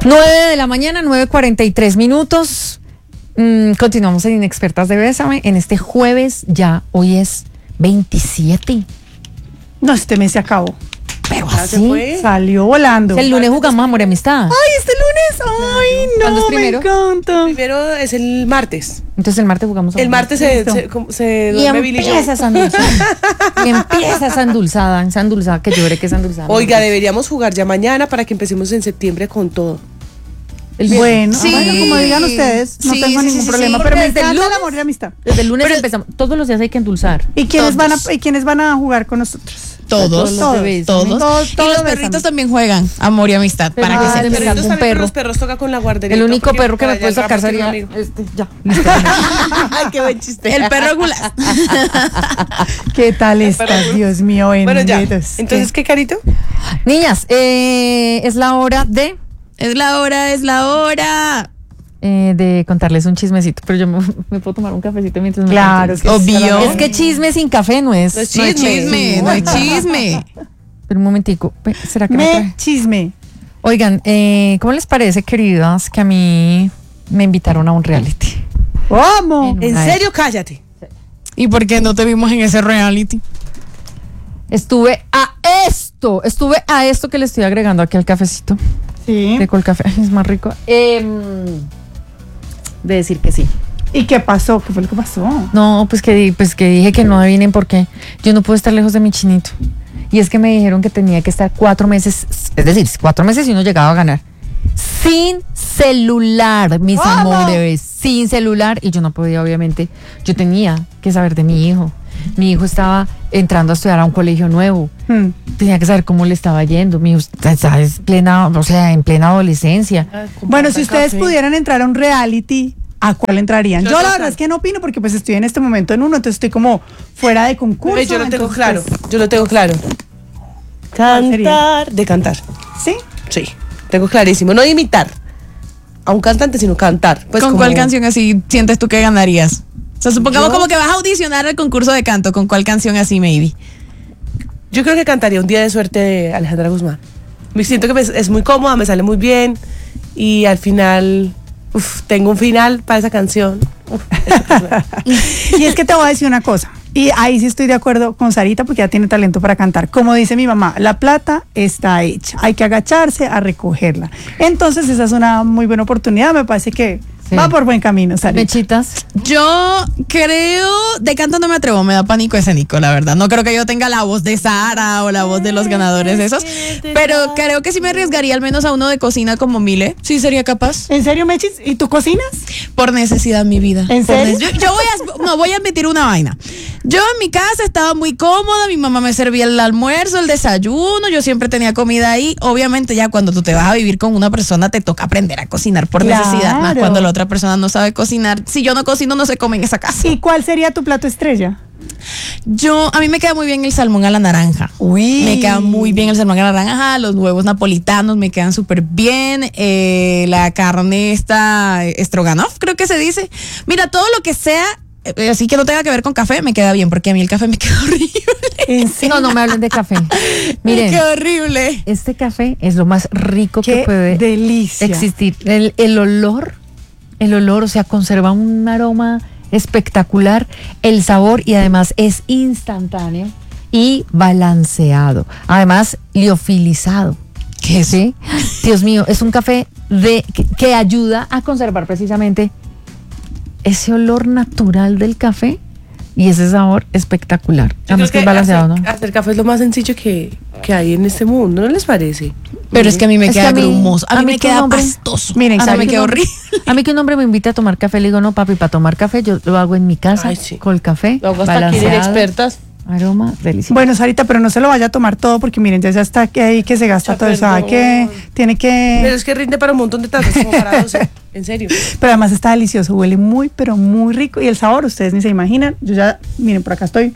9:00 a.m, 9:43 min. Continuamos en Inexpertas de Bésame en este jueves, hoy es 27. No, este mes se acabó. Pero Ya así se fue. Salió volando. el lunes jugamos Amor y Amistad. ¡Ay, este lunes! ¡Ay, ¿Cuándo es no! Me primero? encanta. Primero es el martes. Entonces el martes jugamos El martes se y duerme Billy Joe. empieza esa endulzada. Y empieza esa endulzada que yo veré que es endulzada. Oiga, deberíamos jugar ya mañana para que empecemos en septiembre con todo. Bueno, Sí. bueno, como digan ustedes, no Sí, tengo sí, ningún sí, problema. sí. Pero me Desde el encanta el lunes- amor y la amistad. Desde el lunes empezamos. Todos los días hay que endulzar. ¿Y quiénes Todos. van a jugar con nosotros? Todos, Los bebés. todos. Todos Y los besan. perritos también juegan amor y amistad. Pero Para que no, se de verdad, Perritos un también, perro. Los perros toca con la guardería. El único perro que me puede sacar sería amigo. ya. Ay, qué buen chiste. El perro gulas. ¿Qué tal estás, Dios mío? Bueno, ya. benditos? Entonces, ¿qué, Carito? Niñas, es la hora Es la hora. de contarles un chismecito, pero yo me puedo tomar un cafecito mientras me Claro, cuentan. que sí, Obvio. Es que chisme sin café no es. No es No hay Chisme. chisme, no hay chisme. Pero un momentico, ¿será que me Me trae? chisme. Oigan, ¿cómo les parece, queridas, que a mí me invitaron a un reality? ¿Cómo? ¿En Una serio? Cállate. ¿Y por qué no te vimos en ese reality? Estuve a esto que le estoy agregando aquí al cafecito. Sí. Rico el café, es más rico. De decir que sí. ¿Y qué pasó? ¿Qué fue lo que pasó? No, pues que dije que no adivinen por qué. Yo no puedo estar lejos de mi chinito. Y es que me dijeron que tenía que estar 4 meses, es decir, 4 meses y uno llegaba a ganar. Sin celular, mis ¿Cómo? amores, sin celular. Y yo no podía, obviamente, yo tenía que saber de mi hijo. Mi hijo estaba entrando a estudiar a un colegio nuevo. Tenía que saber cómo le estaba yendo. Mi hijo está en plena adolescencia. Bueno, si ustedes pudieran entrar a un reality, ¿a cuál entrarían? Yo la verdad es que no opino porque pues estoy en este momento en uno, entonces estoy como fuera de concurso. Yo lo tengo entonces, claro. pues, Yo lo tengo claro. ¿Cuál sería? Cantar. De cantar. ¿sí? Sí. Tengo clarísimo. No imitar a un cantante, sino cantar. Pues ¿Con como- cuál canción así sientes tú que ganarías? O sea, supongamos ¿Yo? como que vas a audicionar al concurso de canto. ¿Con cuál canción así, maybe? Yo creo que cantaría Un Día de Suerte de Alejandra Guzmán. Me siento que es muy cómoda, me sale muy bien. Y al final, tengo un final para esa canción. Y es que te voy a decir una cosa, y ahí sí estoy de acuerdo con Sarita porque ya tiene talento para cantar. Como dice mi mamá, la plata está hecha, hay que agacharse a recogerla. Entonces esa es una muy buena oportunidad, me parece que Sí. va por buen camino, Sarita. Mechitas. Yo creo, de canto no me atrevo, me da pánico escénico, la verdad. No creo que yo tenga la voz de Sara o la voz de los ganadores esos, pero creo que sí me arriesgaría al menos a uno de cocina como Mile. Sí sería capaz. ¿En serio, Mechis? ¿Y tú cocinas? Por necesidad, mi vida. ¿En Por serio? yo voy a admitir una vaina. Yo en mi casa estaba muy cómoda, mi mamá me servía el almuerzo, el desayuno, yo siempre tenía comida ahí. Obviamente ya cuando tú te vas a vivir con una persona te toca aprender a cocinar por Claro. necesidad, más cuando la otra persona no sabe cocinar. Si yo no cocino, no se come en esa casa. ¿Y cuál sería tu plato estrella? A mí me queda muy bien el salmón a la naranja. Uy. Me queda muy bien el salmón a la naranja, los huevos napolitanos me quedan súper bien, la carne esta stroganoff, creo que se dice. Mira, todo lo que sea, así que no tenga que ver con café, me queda bien, porque a mí el café me queda horrible. ¿En serio? No me hablen de café. Me Miren, queda horrible. este café es lo más rico que ¡Qué puede delicia! existir. El olor, o sea, conserva un aroma espectacular, el sabor, y además es instantáneo y balanceado. Además, liofilizado. ¿Qué es? ¿Sí? Dios mío, es un café que ayuda a conservar precisamente ese olor natural del café y ese sabor espectacular. Yo Además que creo es balanceado, hacer, ¿no? hacer café es lo más sencillo que hay en este mundo, ¿no les parece? Pero es que a mí me Es que queda a mí- grumoso, a a mí mí me que queda un hombre- pastoso. Miren, a mí ¿sabe me qué queda nombre? horrible. A mí que un hombre me invita a tomar café, le digo, no, papi, para tomar café yo lo hago en mi casa, Ay, sí. con el café, Lo hago hasta aquí de balanceado, expertas. aroma delicioso. Bueno, Sarita, pero no se lo vaya a tomar todo porque miren, ya está que ahí que se gasta Ya, todo eso. Hay perdón. que, tiene Pero que... es que rinde para un montón de tazas, como para 12. En serio. Pero además está delicioso, huele muy, pero muy rico. Y el sabor, ustedes ni se imaginan. Yo ya, miren, por acá estoy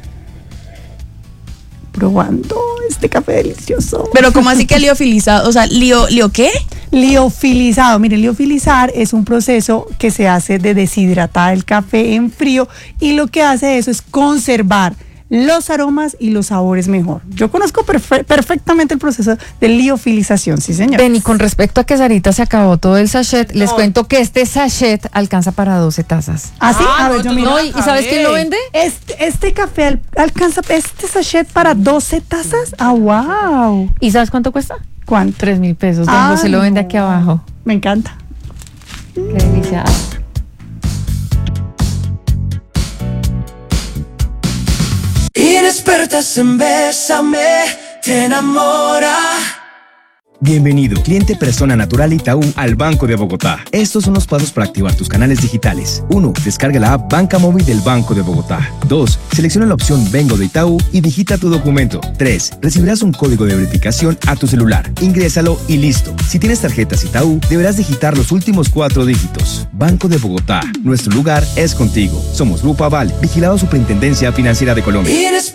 probando este café delicioso. Pero como así que liofilizado, o sea, ¿lío qué? Liofilizado, mire, liofilizar es un proceso que se hace de deshidratar el café en frío y lo que hace eso es conservar los aromas y los sabores mejor. Yo conozco perfectamente el proceso de liofilización, sí señor. Ven, y con respecto a que Sarita se acabó todo el sachet, les cuento que este sachet alcanza para 12 tazas. ¿Ah, sí? Ah, A ver, no, yo tú miro. No, ¿y sabes quién lo vende? Este café alcanza este sachet para 12 tazas. Ah, wow. ¿Y sabes cuánto cuesta? ¿Cuánto? 3.000 pesos. Don José lo vende aquí abajo. Me encanta. Qué delicia. Inexpertas en Bésame, te enamora. Bienvenido, cliente persona natural Itaú al Banco de Bogotá. Estos son los pasos para activar tus canales digitales. 1. Descarga la app Banca Móvil del Banco de Bogotá. 2. Selecciona la opción Vengo de Itaú y digita tu documento. 3. Recibirás un código de verificación a tu celular. Ingrésalo y listo. Si tienes tarjetas Itaú, deberás digitar los últimos 4 dígitos. Banco de Bogotá. Nuestro lugar es contigo. Somos Grupo Aval, vigilado Superintendencia Financiera de Colombia.